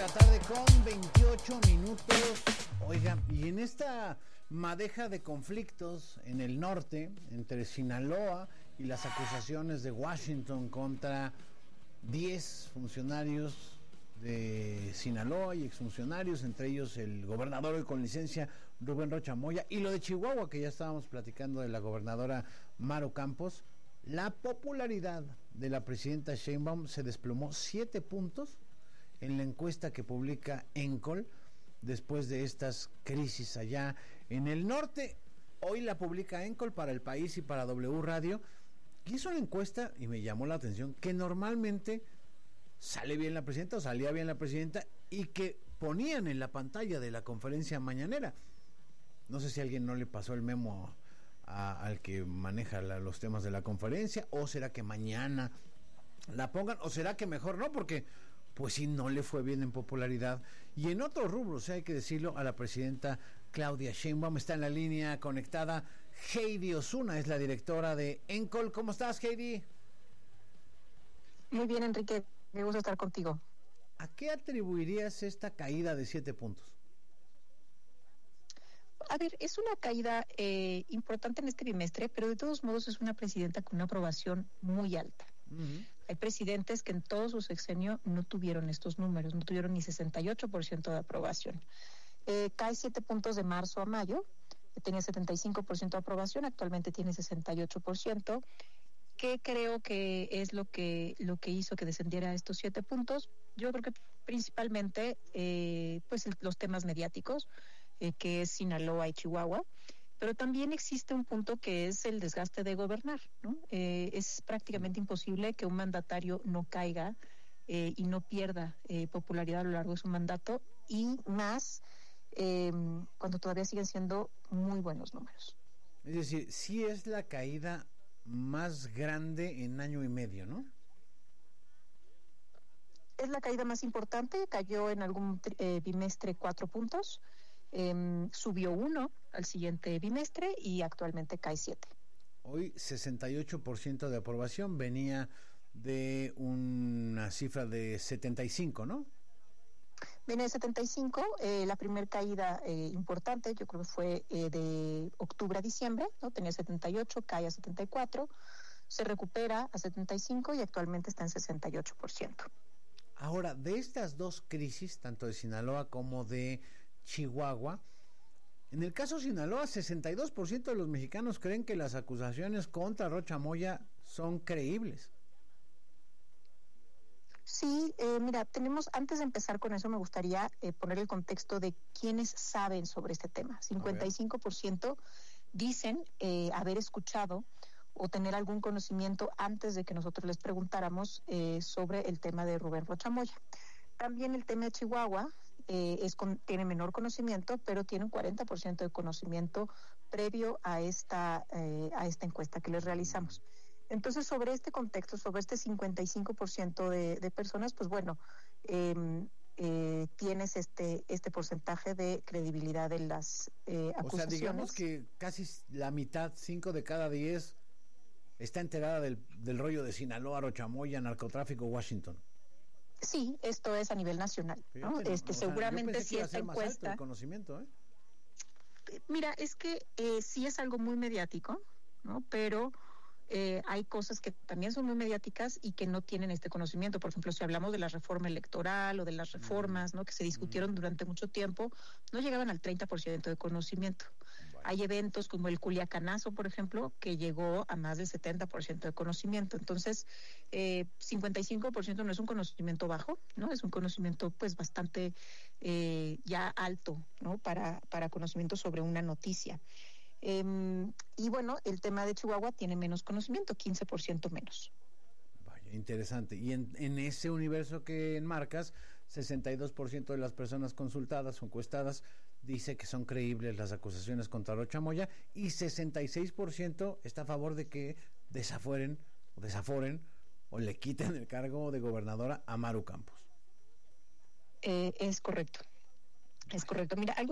tarde con 28 minutos. Oigan, y en esta madeja de conflictos en el norte, entre Sinaloa y las acusaciones de Washington contra 10 funcionarios de Sinaloa y exfuncionarios, entre ellos el gobernador hoy con licencia, Rubén Rocha Moya, y lo de Chihuahua, que ya estábamos platicando de la gobernadora Maru Campos, la popularidad de la presidenta Sheinbaum se desplomó 7 puntos en la encuesta que publica Encol después de estas crisis allá en el norte. Hoy la publica Encol para El País y para W Radio, y es una encuesta, y me llamó la atención, que normalmente sale bien la presidenta o salía bien la presidenta, y que ponían en la pantalla de la conferencia mañanera. No sé si a alguien no le pasó el memo al que maneja los temas de la conferencia, o será que mañana la pongan, o será que mejor no, porque pues sí, no le fue bien en popularidad. Y en otros rubros, hay que decirlo, a la presidenta Claudia Sheinbaum. Está en la línea conectada Heidi Osuna, es la directora de Encol. ¿Cómo estás, Heidi? Muy bien, Enrique, me gusta estar contigo. ¿A qué atribuirías esta caída de 7 puntos? A ver, es una caída importante en este bimestre, pero de todos modos es una presidenta con una aprobación muy alta. Uh-huh. Hay presidentes que en todo su sexenio no tuvieron estos números, no tuvieron ni 68% de aprobación. Cae 7 puntos de marzo a mayo, tenía 75% de aprobación, actualmente tiene 68%. ¿Qué creo que es lo que hizo que descendiera estos 7 puntos? Yo creo que principalmente pues los temas mediáticos, que es Sinaloa y Chihuahua, pero también existe un punto que es el desgaste de gobernar, ¿no? Es prácticamente imposible que un mandatario no caiga y no pierda popularidad a lo largo de su mandato, y más cuando todavía siguen siendo muy buenos números. Es decir, sí es la caída más grande en año y medio, ¿no? Es la caída más importante, cayó en algún bimestre 4 puntos, subió 1 al siguiente bimestre y actualmente cae 7. Hoy 68% de aprobación, venía de una cifra de 75, ¿no? Viene de 75, la primera caída importante yo creo que fue de octubre a diciembre, ¿no? Tenía 78, cae a 74, se recupera a 75 y actualmente está en 68%. Ahora, de estas dos crisis, tanto de Sinaloa como de Chihuahua, en el caso de Sinaloa, 62% de los mexicanos creen que las acusaciones contra Rocha Moya son creíbles. Sí, mira, antes de empezar con eso, me gustaría poner el contexto de quienes saben sobre este tema. 55% dicen haber escuchado o tener algún conocimiento antes de que nosotros les preguntáramos sobre el tema de Rubén Rocha Moya. También el tema de Chihuahua tiene menor conocimiento, pero tiene un 40% de conocimiento previo a esta encuesta que les realizamos. Entonces, sobre este contexto, sobre este 55% de personas, pues bueno, tienes este porcentaje de credibilidad de las acusaciones. O sea, digamos que casi la mitad, 5 de cada 10, está enterada del rollo de Sinaloa, Rocha Moya, narcotráfico, Washington. Sí, esto es a nivel nacional, ¿no? Seguramente si esta encuesta... El conocimiento, Mira, es que sí es algo muy mediático, ¿no? Pero hay cosas que también son muy mediáticas y que no tienen este conocimiento. Por ejemplo, si hablamos de la reforma electoral o de las reformas, ¿no?, que se discutieron durante mucho tiempo, no llegaban al 30% de conocimiento. Hay eventos como el Culiacanazo, por ejemplo, que llegó a más del 70% de conocimiento. Entonces, 55% no es un conocimiento bajo, ¿no? Es un conocimiento pues bastante ya alto, ¿no?, para conocimiento sobre una noticia. Y bueno, el tema de Chihuahua tiene menos conocimiento, 15% menos. Vaya, interesante. Y en ese universo que enmarcas, 62% de las personas consultadas o encuestadas dice que son creíbles las acusaciones contra Rocha Moya, y 66% está a favor de que desaforen o le quiten el cargo de gobernadora a Maru Campos. Es correcto. Es correcto. Mira, algo